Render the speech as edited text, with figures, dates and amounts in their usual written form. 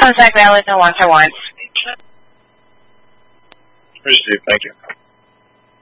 Contact valid, no answer once. Received, thank you.